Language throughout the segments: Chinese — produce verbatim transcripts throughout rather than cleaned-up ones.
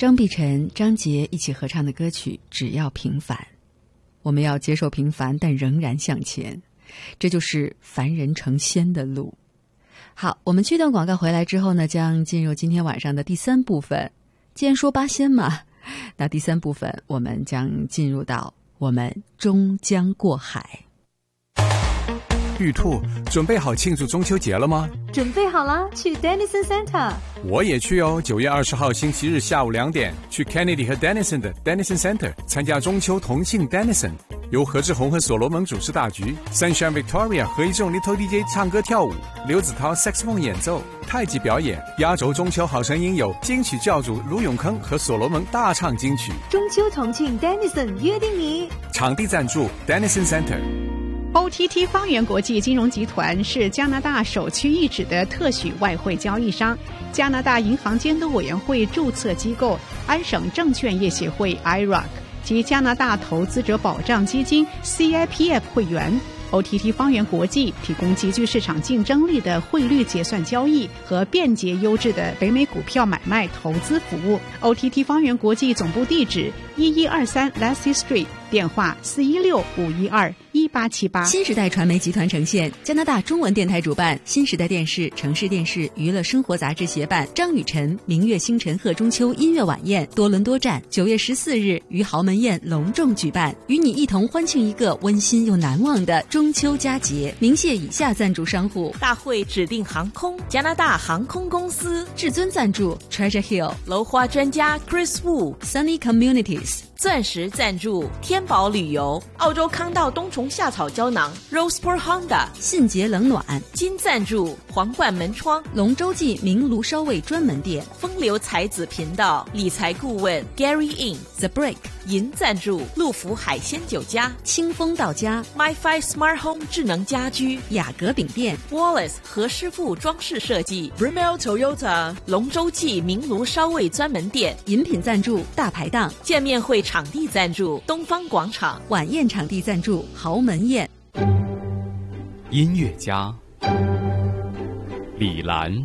张碧晨、张杰一起合唱的歌曲《只要平凡》。我们要接受平凡，但仍然向前，这就是凡人成仙的路。好，我们去段广告回来之后呢，将进入今天晚上的第三部分。既然说八仙嘛，那第三部分我们将进入到我们终将过海。 玉兔，准备好庆祝中秋节了吗？ 准备好了，去 Dennison Center。 我也去哦，九月二十号星期日下午两点，去 Kennedy 和 Dennison 的 Dennison Center 参加中秋同庆 Dennison， 由何志宏和所罗门主持大局 ，Sunshine Victoria 和一众 Little D J 唱歌跳舞，刘子涛 Saxophone 演奏，太极表演。压轴中秋好声音有金曲教主卢永康和所罗门大唱金曲。 中秋同庆 Dennison 约定你。 场地赞助 Dennison Center。O T T 方圆国际金融集团是加拿大首屈一指的特许外汇交易商，加拿大银行监督委员会注册机构，安省证券业协会 I R A C 及加拿大投资者保障基金 C I P F 会员。O T T 方圆国际提供极具市场竞争力的汇率结算交易和便捷优质的北美股票买卖投资服务。O T T 方圆国际总部地址一一二三 Lassie Street， 电话四一六五一二一八七八。 新时代传媒集团呈现，加拿大中文电台主办，新时代电视、城市电视、娱乐生活杂志协办，张雨晨、明月星辰贺中秋音乐晚宴多伦多站，九月十四日于豪门宴隆重举办，与你一同欢庆一个温馨又难忘的中秋佳节。鸣谢以下赞助商户： 大会指定航空、加拿大航空公司； 至尊赞助 Treasure Hill 楼花专家 Chris Wu； Sunny Communities 钻石赞助天宝旅游；澳洲康道冬虫夏草胶囊 Roseport Honda； 信捷冷暖金赞助皇冠门窗； 龙洲记明炉烧味专门店； 风流才子频道理财顾问 Gary In； The Break 银赞助陆福海鲜酒家； 清风到家 MyFi Smart Home 智能家居； 雅阁饼店 Wallace 何师傅装饰设计； Bremel Toyota 龙洲记明炉烧味专门店； 饮品赞助大排档； 见面会场地赞助东方广场； 晚宴场地赞助豪门宴。 音乐家李兰。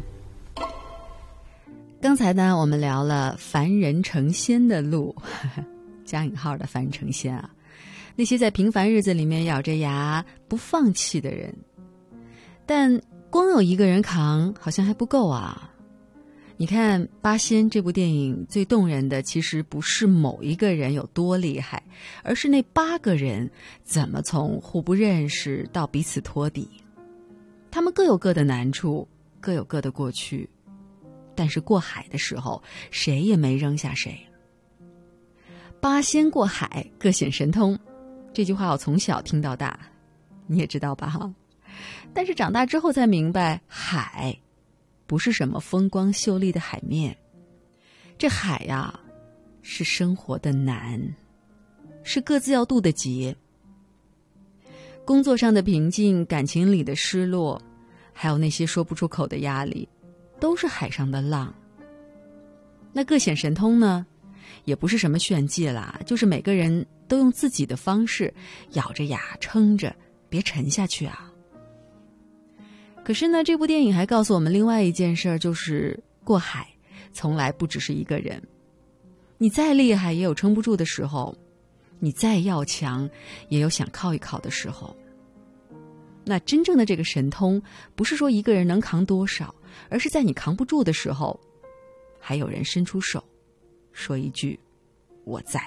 刚才呢，我们聊了凡人成仙的路，加引号的凡人成仙啊，那些在平凡日子里面咬着牙不放弃的人。但光有一个人扛好像还不够啊。你看《八仙》这部电影最动人的其实不是某一个人有多厉害，而是那八个人怎么从互不认识到彼此托底。他们各有各的难处，各有各的过去，但是过海的时候谁也没扔下谁。八仙过海各显神通，这句话我从小听到大，你也知道吧哈？但是长大之后才明白，海不是什么风光秀丽的海面，这海呀，是生活的难，是各自要渡的劫。工作上的平静，感情里的失落，还有那些说不出口的压力，都是海上的浪。那各显神通呢，也不是什么炫技啦，就是每个人都用自己的方式咬着牙撑着，别沉下去啊。可是呢，这部电影还告诉我们另外一件事，就是过海从来不只是一个人。你再厉害也有撑不住的时候，你再要强也有想靠一靠的时候。那真正的这个神通，不是说一个人能扛多少，而是在你扛不住的时候，还有人伸出手说一句我在。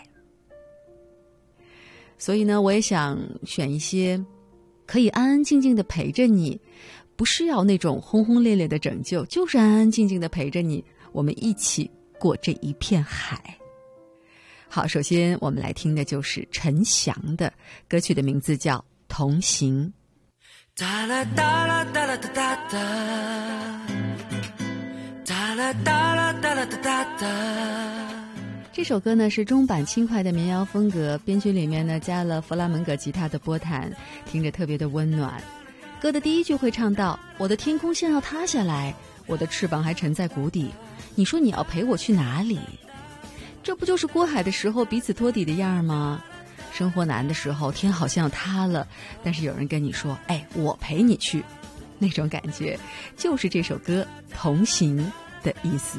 所以呢，我也想选一些可以安安静静的陪着你，不是要那种轰轰烈烈的拯救，就是安安静静的陪着你，我们一起过这一片海。好，首先我们来听的就是陈翔的歌曲，的名字叫《同行》。 哒啦哒啦哒啦哒哒哒，哒啦哒啦哒啦哒哒哒。 这首歌呢是中版轻快的民谣风格，编曲里面呢加了弗拉门戈吉他的拨弹，听着特别的温暖。歌的第一句会唱到：我的天空像要塌下来，我的翅膀还沉在谷底，你说你要陪我去哪里？这不就是过海的时候彼此托底的样吗？生活难的时候，天好像要塌了，但是有人跟你说，哎，我陪你去，那种感觉就是这首歌同行的意思。